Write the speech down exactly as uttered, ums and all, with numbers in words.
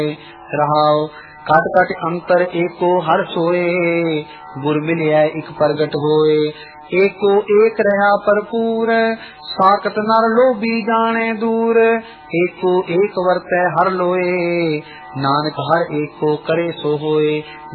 रहाओ cut cut अंतर एको हर सोए, गुर मिलिया इक प्रगट होए। एको एक रहा भरपूर, साकत नर लोभी जाने दूर। एको एक वर्तै हर लोए, नानक हर एको करे सो होए।